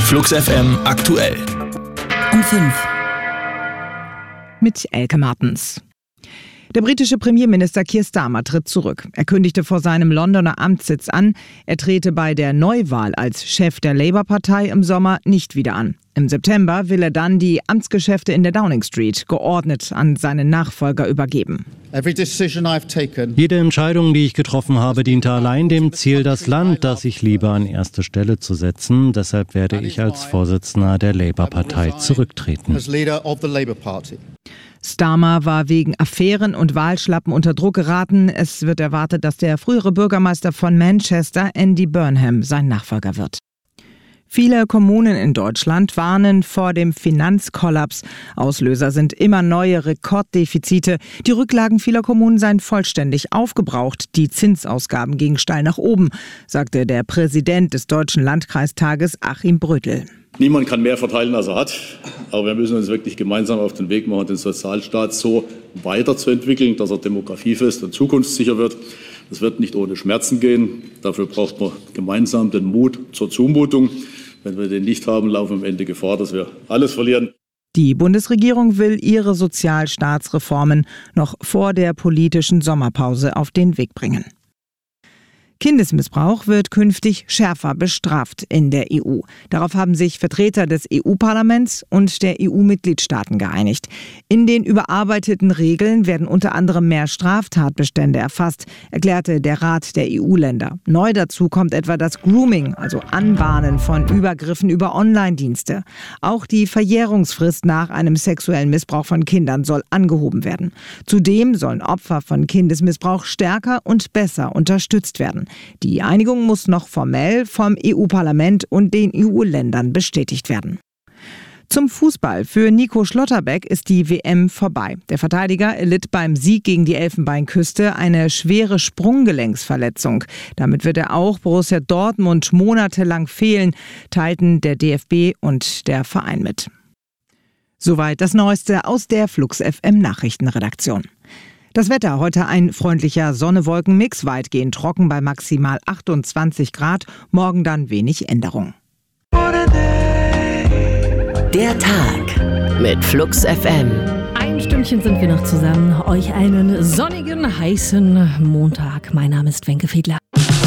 Flux FM aktuell. Um 5. Mit Elke Martens. Der britische Premierminister Keir Starmer tritt zurück. Er kündigte vor seinem Londoner Amtssitz an, er trete bei der Neuwahl als Chef der Labour-Partei im Sommer nicht wieder an. Im September will er dann die Amtsgeschäfte in der Downing Street geordnet an seinen Nachfolger übergeben. Jede Entscheidung, die ich getroffen habe, diente allein dem Ziel, das Land, das ich liebe, an erste Stelle zu setzen. Deshalb werde ich als Vorsitzender der Labour-Partei zurücktreten. Starmer war wegen Affären und Wahlschlappen unter Druck geraten. Es wird erwartet, dass der frühere Bürgermeister von Manchester, Andy Burnham, sein Nachfolger wird. Viele Kommunen in Deutschland warnen vor dem Finanzkollaps. Auslöser sind immer neue Rekorddefizite. Die Rücklagen vieler Kommunen seien vollständig aufgebraucht. Die Zinsausgaben gingen steil nach oben, sagte der Präsident des Deutschen Landkreistages Achim Brödel. Niemand kann mehr verteilen, als er hat. Aber wir müssen uns wirklich gemeinsam auf den Weg machen, den Sozialstaat so weiterzuentwickeln, dass er demografiefest und zukunftssicher wird. Das wird nicht ohne Schmerzen gehen. Dafür braucht man gemeinsam den Mut zur Zumutung. Wenn wir den nicht haben, laufen wir am Ende Gefahr, dass wir alles verlieren. Die Bundesregierung will ihre Sozialstaatsreformen noch vor der politischen Sommerpause auf den Weg bringen. Kindesmissbrauch wird künftig schärfer bestraft in der EU. Darauf haben sich Vertreter des EU-Parlaments und der EU-Mitgliedstaaten geeinigt. In den überarbeiteten Regeln werden unter anderem mehr Straftatbestände erfasst, erklärte der Rat der EU-Länder. Neu dazu kommt etwa das Grooming, also Anbahnen von Übergriffen über Online-Dienste. Auch die Verjährungsfrist nach einem sexuellen Missbrauch von Kindern soll angehoben werden. Zudem sollen Opfer von Kindesmissbrauch stärker und besser unterstützt werden. Die Einigung muss noch formell vom EU-Parlament und den EU-Ländern bestätigt werden. Zum Fußball. Für Nico Schlotterbeck ist die WM vorbei. Der Verteidiger erlitt beim Sieg gegen die Elfenbeinküste eine schwere Sprunggelenksverletzung. Damit wird er auch Borussia Dortmund monatelang fehlen, teilten der DFB und der Verein mit. Soweit das Neueste aus der Flux FM Nachrichtenredaktion. Das Wetter, heute ein freundlicher Sonne-Wolken-Mix, weitgehend trocken bei maximal 28 Grad, morgen dann wenig Änderung. Der Tag mit Flux FM. Ein Stündchen sind wir noch zusammen. Euch einen sonnigen, heißen Montag. Mein Name ist Wenke Fiedler.